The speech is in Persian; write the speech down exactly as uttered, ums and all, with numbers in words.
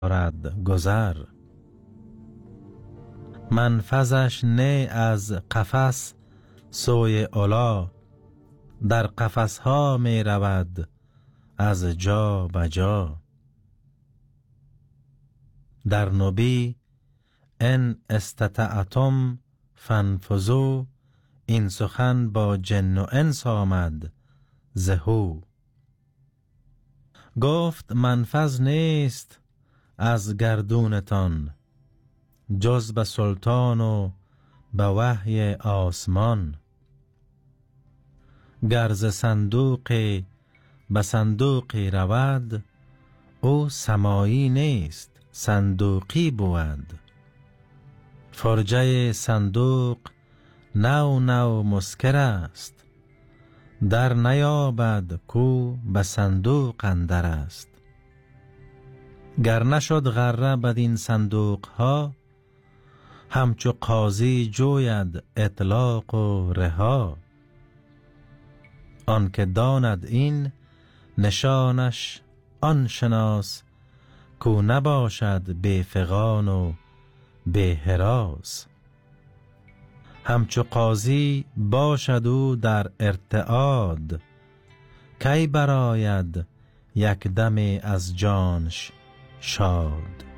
رد گذر. منفذش نه از قفس سوی علا، در قفسها می رود از جا به جا. در نبی ان استطعتم فانفذوا، این سخن با جن و انس آمد زهو. گفت منفذ نیست از گردونتان، جز به سلطان و به وحی آسمان. گر ز صندوقی به صندوقی رود، او سمایی نیست صندوقی بود. فرجه صندوق نو نو مسکر است، در نیابد کو به صندوق اندر است. گر نشد غره بدین صندوق ها، همچو قاضی جوید اطلاق و رها. آن که داند این نشانش آن شناس، کو نباشد بی فغان و بی هراس. همچو قاضی باشد او در ارتعاد، کی برآید یک دمی از جانش شاد.